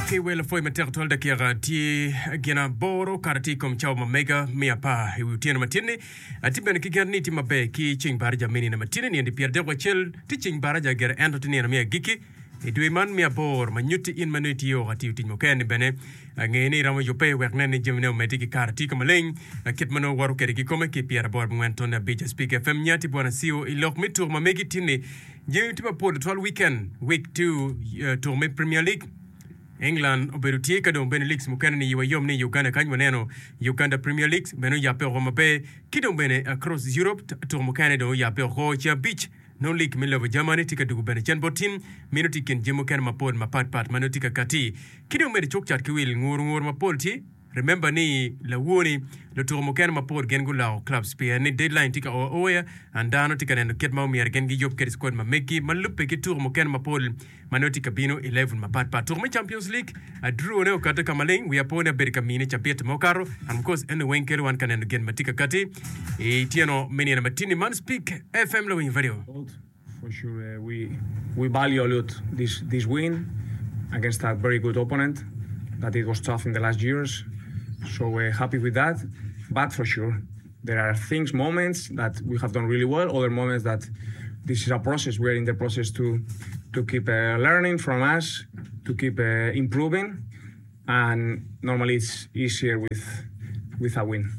Ke wel foi meter tol de kira ti gena boro karati kom chao mega mia pa utiena matini atiben ki gerni ti mabe ki ching barja mini na matini ni ndi pierde wachel ti ching barja ger endo ti na mia giki edwe man mia bor manyuti in manuti yo ati uti mo ken bene ngeni ramo yope wekne ni jemne metiki karati kamaleng kit mano waru kere ki kome ki pierde bor mwento na beach speak fm nyati bwana sio ilok mitur mamegi tini je ti pa pod 12 weekend week 2 tour me Premier League England oberutie kado mbene leagues mukana ni yom ni Uganda kanywa neno Uganda Premier League beno ya pe Roma Bay kido mbene across Europe to mukana do ya pe Rocha Beach no league milo Germany tika dugu bene chen botin minuti ken jemo kan mapod mapat manutika kati kido mbene chokchat kiwil ngur mapol ti remember ni la woni le tour mo ken mapod gen gula club spear ni deadline tika oya andano tika nendo ket maw mier gen gi job ket squad ma meki malupe ki tour mo ken mapol manoti kabino 11 mapat tour mo Champions League a draw ne okata kamaleng we apona berka mini champion mokaro and of course any wenker one kan nendo gen matika kati e tieno meni na matini man speak FM lo in video for sure we value a lot this win against a very good opponent that it was tough in the last years. So we're happy with that, but for sure, there are moments that we have done really well, other moments that this is a process. We're in the process to keep learning from us, to keep improving, and normally it's easier with a win.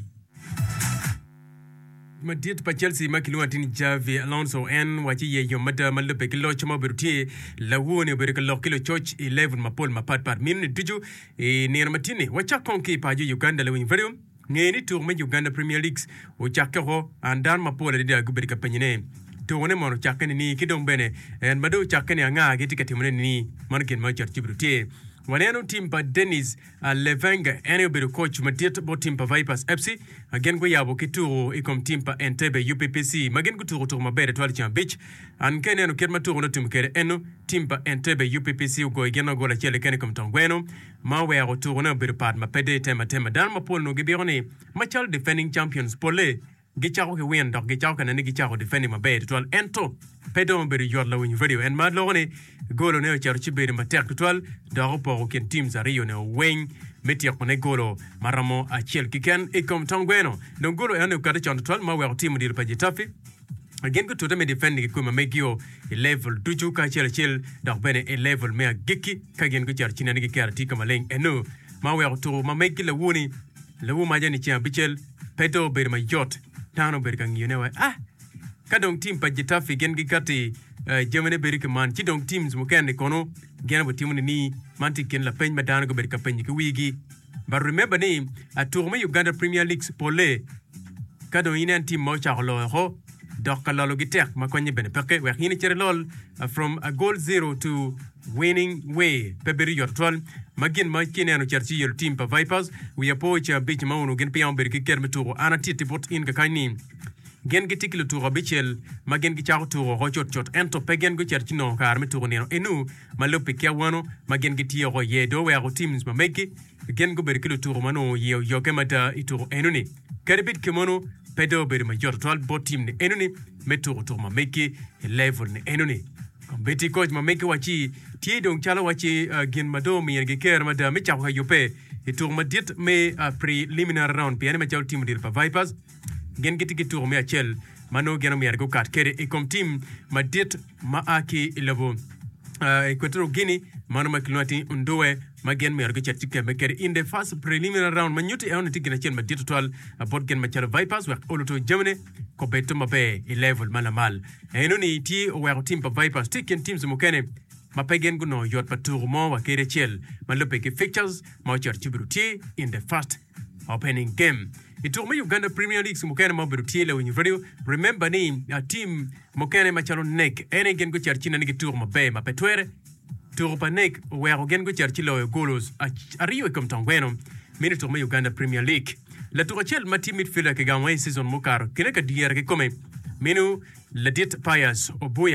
Madit pa Chelsea makiluwa tini Javi Alonso en wachi ye yomata malupe kilo chama berutie la woni berika lo kilo church 11 mapol mapat min tuju ni matini wacha konki pa Uganda la win video ngeni tour me Uganda Premier League o chakero andan mapol de guberika penyene to woni mono chakani ni kidong bene en mado chakani anga gitika timone ni manken ma church berutie Waneno team pa Dennis Levenga ene obedo coach matiet bo team pa Vipers FC again go yabo kituro ikom team pa Entebbe UPPC magen go turo mabere twali cham beach an keneno ket maturo no team kere eno team pa Entebbe UPPC go igeno go la chele kene kom tongweno mawe ya turo no obedo pad mapede tema dan mapol no gibirone machal defending champions pole gichako ke win dog gichako kana ni gichako defending mabere twal ento pedo obedo yodla win video en madlone golo ne charchi bere matek twal do po ken teams ario ne wing metia kone golo maramo a chel kiken e kom tongweno no golo ene kada chon twal ma we team dir pa jitafi again go to the defending ko ma megio e level duju ka chel do bene e level me giki ka gen go charchi ne gi karti kamaleng eno ma we to ma megi le woni le wo ma jani chia bichel pedo bere ma yot tano bere kan yene wa kadong team pa jitafi gen gi kati Germany berika man ci donc teams mo ken kono gena bo timuni ni manti ken la peñ madana go berika peñ ko wigi but remember ni a tour me Uganda Premier League pole kado inen team mo charlo ho dokala lo gitek ma konye bene peke we hini chere lol from a goal 0 to winning way peberi yortol magin ma kineno cherchi yel team pa Vipers we apocha beach mauno gen pian berika kerme tour anatiti bot in ka kani gen gi tikilo tour bichel magen gi chaw tour ho chot ento pegen go cherchi no kar me tour neno enu malope kyawano magen gi tiyo ye do we go teams ma meki gen go berkilo tour mano yo kemata ituro enuni karbit kemono pedo ber ma jor tol bo team ne enuni me tour ma meki level ne enuni kombeti coach ma meki wachi tie dong chala wachi gen madomi en gi ker mada me chaw yope tour ma dit me preliminary round piane ma chaw team dir pa Vipers gen giti tour me achel mano geno mi ergo kat kere e kom team ma dit ma aki levo Equatorial Guinea mano makilwati undowe magen mi ergo chatike me kere in the first preliminary round manyuti e on tigina chen ma dit total about gen ma chala Vipers we oloto Germany ko beto mabe e level malamal eno ni ti we team pa Vipers tiken teams mo kene ma pegen go no yot pa tour mo wa kere chel malope ke fixtures ma charchi bruti in the first opening game Ito me Uganda Premier League mukene mo berutiele when video remember ni a team mukene machalo nek ene gen go charchina ni tour mabe mapetwere tour pa nek we gen go charchilo golos ario kom tongweno mini tour me Uganda Premier League la tour chel ma team midfielder ke gamwe season mukaro kene ka dier ke come menu Ladit Pius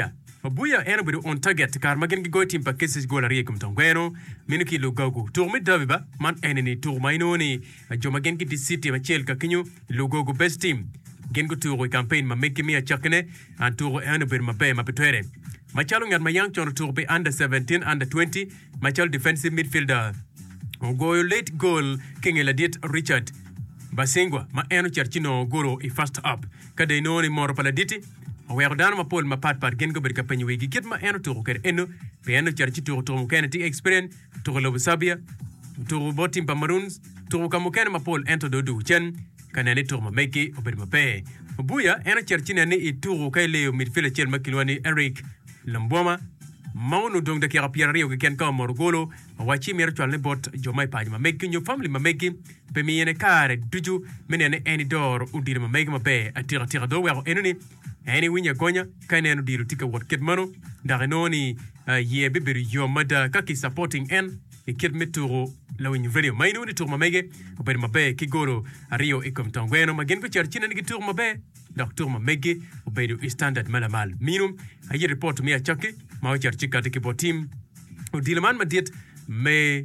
Obuya ene bedo on target kar magen gi go team pa cases goal arie kom tongweno minuki lo gogo tour me daviba man ene ni tour maino ni jo magen gi city ma chel ka kinyo lo gogo best team gen go tour campaign ma meki mi a chakne an tour ene bedo ma be ma petere machalo ngat mayang chon tur be under 17 under 20 machalo defensive midfielder ogoyo late goal kingela dit Richard Basingwa ma eno charchino goro I first up kada inoni moro paladiti awero dano ma pol ma pat gen go berka penyi wegi kit ma eno turu ker eno pe eno charchi turu keneti experience turu lobu sabia turu botim pa maroons turu kamukene ma pol ento dodu chen kanani turu ma meki obedi ma pe buya eno charchi nani I turu kai leo midfielder chel makilwani Eric Lamboma maunu dong da kira piera rio ken ka morgolo wachi mer chwalne bot jomai paji ma meki nyo family ma meki pe mi ene kare duju menene eni dor udire ma meki ma be atira do wero enuni eni winya gonya kane no diru tika wot ket mano da renoni ye bibiri yo mada kaki supporting en e ket meturo la win video mainu ni tour ma mege ober ma be kigoro rio e kom tangweno magen ko charchina ni tour ma be docteur ma mege obedo standard malamal minum ayi report mi achake ma charchika te kipo team o dileman ma dit me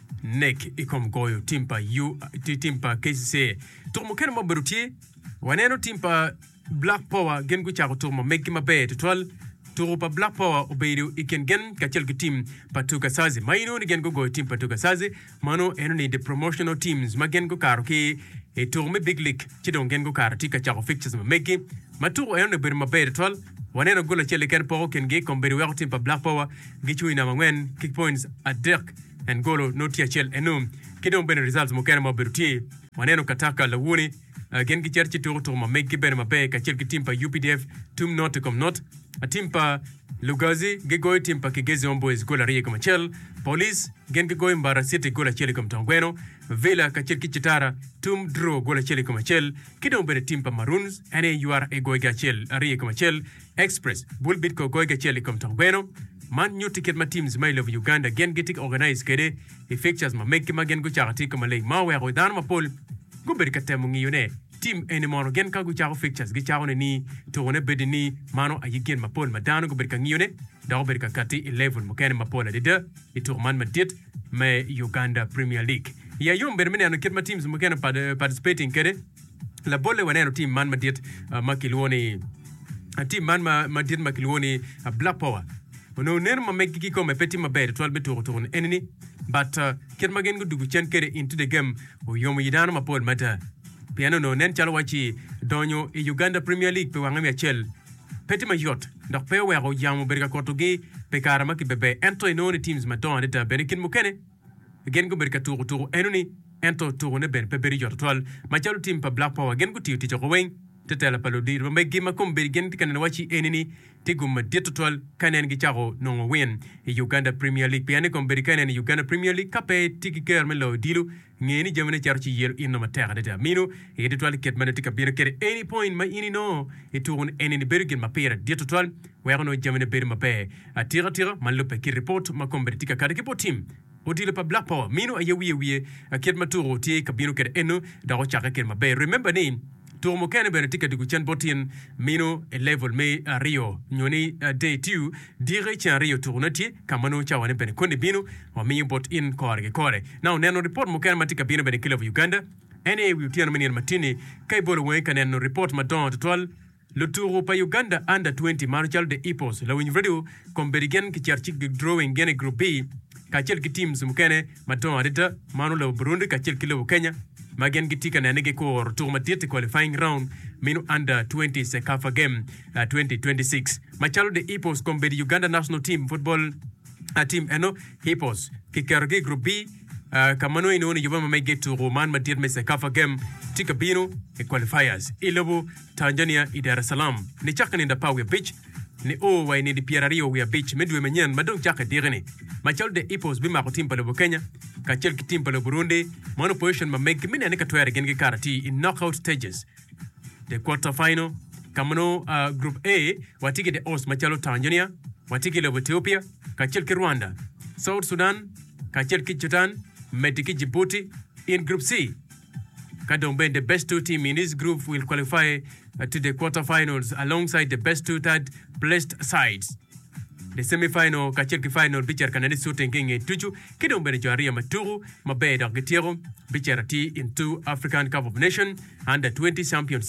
nek e kom goyo timpa timpa KCC tour mo ken mo berutie waneno timpa Black Power gen gu chako tour ma mege ma be totwal tour pa Black Power obedo iken gen ka chelgu team patuka sazi maino ni gen go team patuka sazi mano eno ni the promotional teams magen go karo ki e tour me big league chidon gen go karo tika chako fixtures ma mege ma tour eno ber ma be totwal waneno gola chele ken po ken ge komberi wa team pa Black Power gichu ina mangwen kick points at Dirk and golo notia chel enum kidon ben results mo ken ma beruti waneno kataka lawuni gen gi cherchi tour ma mege ben ma be ka chelgi team pa UPDF tum not kom not a team pa Lugazi gegoy team pa Kigezi Homeboys gola rie kama chel police gen gegoy Mbara City gola chele kama tangweno Villa ka chelki chitara tum draw gola chele kama chel kidon bere team pa Maroons NAUR goy ga chel rie kama chel Express Bullbit ko goy ga chele kama tangweno man new ticket ma teams mail of Uganda gen getik organize kede e fixtures ma make ma gen go charati kama lay ma we dan ma pol go bere katemu ngiyone team anymore gen ka gu charo fixtures gi charo ni to ne bedini mano ayigen ma pol madano go berka ngiyone da go berka kati 11 mo ken ma pol de e tour man ma dit me Uganda Premier League ya yom ber mena no ket ma teams mo ken participating kede la bolle waneno team man ma dit makilwoni a team man ma dit makilwoni Black Power no ner ma mekki ki ko me petit ma be 12 tour enemy but ket ma gen go dugu chen kede into the game o yom yidano ma pol mata piano no nen chalo wachi donyo e Uganda Premier League pe wangami achel peti ma yot ndax pe wero yamu berga kotogi pe karama ki bebe ento no ni teams ma don eta berikin mukene gen go berga turu enoni ento turu ne ben pe beri yot tol ma chalo team pa Black Power gen go ti ko wen tetela palodi ma megi ma kom bergen tikana wachi enini tigum ditotol kanen gi charo no win e Uganda Premier League piane kom berikanen Uganda Premier League kape tiki ker melo dilu ngeni jamane charchi yer inno ma terre de mino e ditotol ket manetika bira kere any point ma ini no e turun enini bergen ma pere ditotol werno jamane ber ma pe atira man lope ki report ma kom bertika kare ki po team odile pa Black Power mino aye wiye ket ma turo ti kabino kere eno da go chaka ker ma be remember name tour mo kene bene tika digu chen botin mino e level me Rio nyoni day 2 dire chen Rio tournati kamano chawane bene konde bino wa mi bot in kore now neno report mo kene matika bino bene kilo of Uganda NA we tiana meni matini kai bolo wen kaneno report ma don total le tour pa Uganda under 20 marchal de Ipos la win radio komberigen ki charchi drawing gene group B ka chel ki teams mo kene ma don adita manu le Burundi ka chel kilo Kenya magen gitika na nege ko tour matite qualifying round minu under 20 Sekafa game 2026 machalo de Ipos komberi Uganda national team football team eno Ipos kikarge group B kamano ino ni yubama mege to Roman Madrid me Sekafa game tika bino e qualifiers ilobo Tanzania i Dar es Salaam ni chaka ni ndapawe beach ni o wa ni di Pierre Rio we beach medwe menyen madong chaka direne machalo de Ipos bima ko team palo Kenya ka chel ki team palo Burundi mono position ma meg mine ne ka toyare gen ge karati in knockout stages the quarter final kamano group A watiki de os machalo Tanzania watiki le Ethiopia ka chel ki Rwanda South Sudan ka chel ki Sudan mediki Djibouti in group C Kadombe the best two team in this group will qualify to the quarterfinals alongside the best two third placed sides. The semi-final, kachirki final, bichar kanani suiting king tuju, kidombe jaria maturu, mabe da getiero, bichar in 2 African Cup of Nations under 20 championship.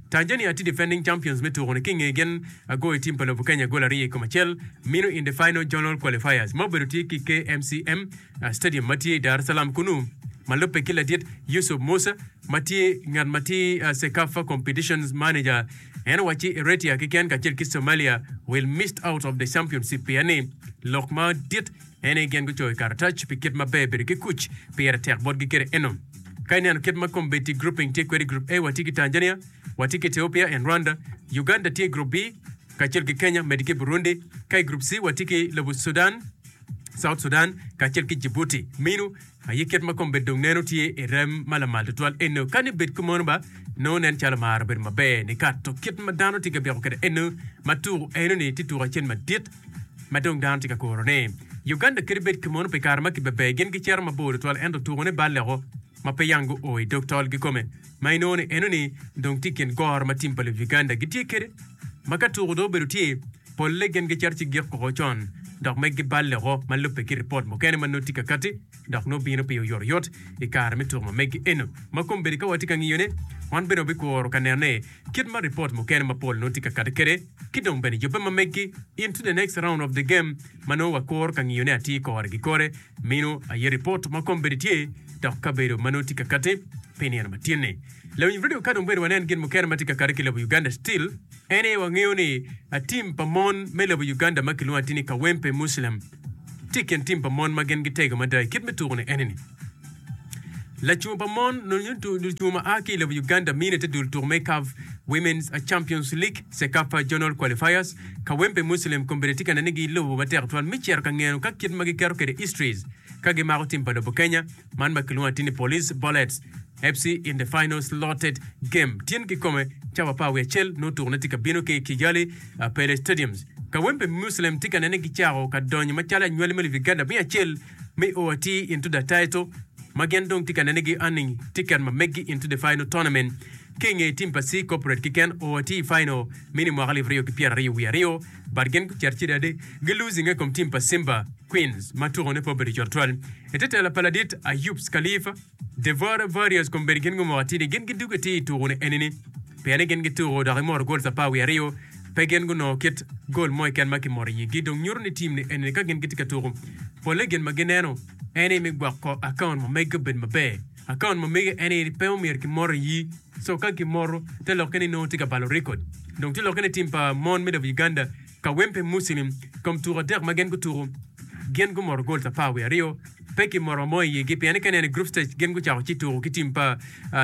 Tanzania ati defending champions metu on king again go team palo Kenya goal ari komachel mino in the final journal qualifiers maberuti ki KMCM stadium mati Dar es Salaam kunu malope kila diet Yusuf Musa mati ngan mati Sekafa competitions manager and wachi Eritrea kikan kachel ki Somalia will missed out of the championship piane lokma diet and again go choy kartach piket mabe ki kuch pier ter bod gi kere enom Kainan Ketma Combeti grouping take group A watiki Tanzania, watiki Ethiopia and Rwanda, Uganda take group B, Kachelki Kenya, Medike Burundi, Kai group C watiki Lebu Sudan, South Sudan, Kachelki Djibouti. Minu, Ayeketma Combedong Neno tie Erem Malamal to 12 eno kani bit kumonba, no nen chalamar ben mabe, Nikato Kitma Dano tika Bianca eno, Matu enoni titu Rachen Madit, Madong down tika corone. Uganda Kiribet Kumon Pekarma Kibe, Genki Charma Board 12 end of 2 on a balero. Mapayango oi doctor gikome mainone enoni donc tiken gor matimpale Uganda gitikere makatu do beruti polle gen ge charti ge ko chon donc meg balle ro malupe ki report mo kene manoti ka kati donc no bino pe yor yot e kar meto mo meg eno makom beri ka watika ngiyone wan beno be ko ro kanene kid ma report mo kene ma pol noti ka kati kere kidong beni jobe ma meggi into the next round of the game mano wa kor kan ngiyone ati ko war gi kore mino a report makom beri tie donc kabero manoti ka kati penian matine Law in video kadong beri wanen gen mukere matika kariki lebu Uganda still ene wangeoni a team pamon melebu Uganda makilu atini Kawempe Muslim tiken team pamon magen gitega madai kit meturne eneni la chuma pamon no yuntu chuma aki lebu Uganda mine te dul tour make have women's Champions League Sekafa Journal qualifiers Kawempe Muslim komberetika na nigi lebu mater tuan micher kangeno kakit magikero kede histories kage maro team pado Kenya man makilu atini Police Bullets FC in the final slotted game. Tien ki kome chawa pa wechel no tourne tika bino ke Kigali Pele Stadiums. Kawempe Muslim tika nene ki chao ka donye machala nywele mele Uganda mi achel me OT into the title. Magendong tika nene ki earning tika mamegi into the final tournament. King team pasi corporate kiken OT final minimum ali Rio ki Pierre Rio we Rio. Bargen ku charchida de geluzinga kom team pa Simba Queens maturone po beri jortwal. Etete la paladit Ayub Khalifa Devora various combergen go matini gen gidugati tourne enini. Pene gen gitu da remor goal sa pa we Rio. Pegen go no kit goal moy kan maki mori gidong nyurni team ni enini ka gen gitika tour. Pole gen mageneno ene mi gwa ko account mo make ben mabe. Account mo make ene pe mer ki mori so ka ki moro te lokeni no tika balo record. Donc te lokeni team pa mon mid of Uganda Kawempe Muslim comme tour der magen go tour. Gen go mor goal sa pa we Rio. Peki moro moy gi piane kanene group stage gen go chawo ci tour ki team pa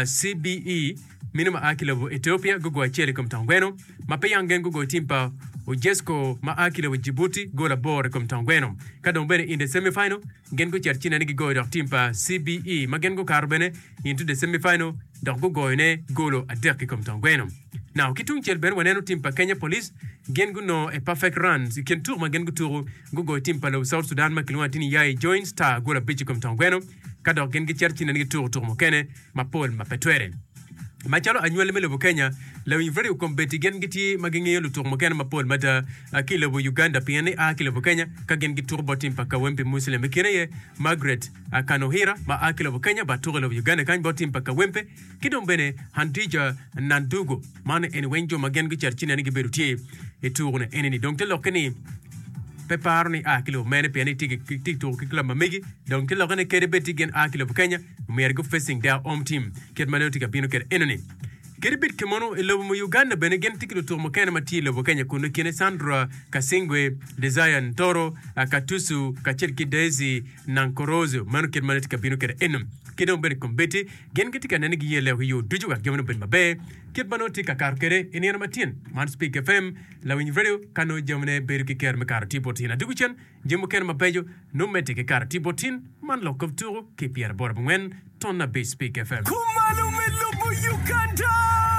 CBE minima akilo Ethiopia go go achele comme tangweno mape yangen go team pa Ojesco ma akilo Djibouti go la bord comme tangweno kadon bene in the semi final gen go charchina ni go do team pa CBE magen go karbene into the semi final do go ne golo aderki comme tangweno now kitung chel ben waneno team pa Kenya Police gen go no a perfect runs you can tour magen go tour go team pa South Sudan makilwa tini yai join star go la bichi comme tangweno kadon gen go charchina ni tour mo kene mapol mapetwere Machalo annuel mele Kenya la very competi gen giti magengi lu tour mo ken mapol mata akile bo Uganda piane akile bo Kenya ka gen gitur botim pa Kawempe Muslim kireye Margaret Kanohira ma akile bo Kenya ba tour lo Uganda kan botim pa Kawempe kidom bene Handija Nandugo man en wenjo magen gi charchina ni berutie e tour ne eneni donc te lokeni peparni akilo mene piane tik tour ki club mamegi donc te lokene kede beti gen akile bo Kenya mer go facing their home team ket manotika bino ket enoni Geribit kemono ilobu mu Uganda bene gen tikilo tour mo kene mati lobu Kenya kuno kene Sandra Kasingwe Desire Toro Katusu Kachirki Daisy Nankorozo manu ket manotika bino ket enom kedon bene kombeti gen gitika nene gi yele yo dujuga gemno ben mabe ket manotika karkere eniana matin man Speak FM la win radio kano jamne berki ker me karati botina duguchen jemu ken mabejo no metike karati botin man lokov turo ke Pierre Borbungen tonna be Speak FM Kumalo melobu Uganda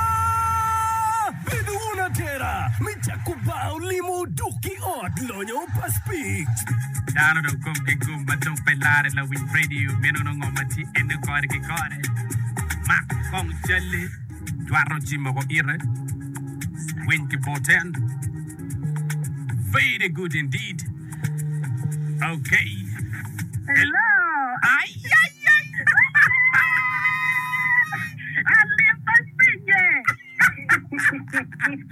Bidu unatera Michakubao limo duki od lonyo paspik Dano do kom ke gumba do pelare la win radio meno no ngomati ende kore ke kore ma kong chelle dwaro chimo ko ire win ke boten very good indeed okay Hello. ay ay ay Ali paspik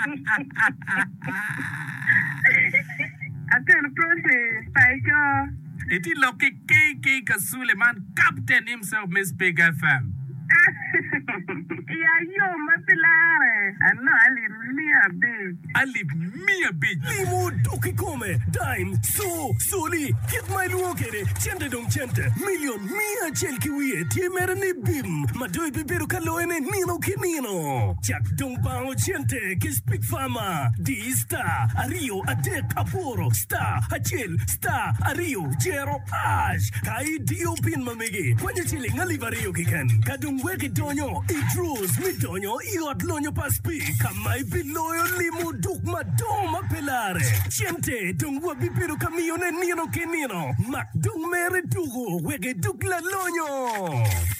Atel process, Paiko. It is like KK Kasuleman, Captain himself, Miss Big FM. Yeah, yo, Mapilare. I know I live me a bit. I live me a bit. Limo Duki Come, Dime, Soli, get my Luokere, Chente Dong Chente, Million, Mia Chelkiwi, Timerani Bim, Madoi Bibiru Kaloene, Nino Kinino, Jack Dong Bao Chente, Kispik Fama, D Star, Ario, Ade Kaporo, Star, Achil, Star, Ario, Jero, Ash, Kai Dio Pin Mamigi, Quajiling, Alivario Kikan, Kadung Weki Donyo, Idrus, Midonyo, Iot Lonyo Paspi, Kamai Biloyo Limo Duk Madoma Pelare, Chente, Dungwa Bibiru Camione Nino Kenino, Mac Dung Mere Dugo, Wege Duk La Lonyo.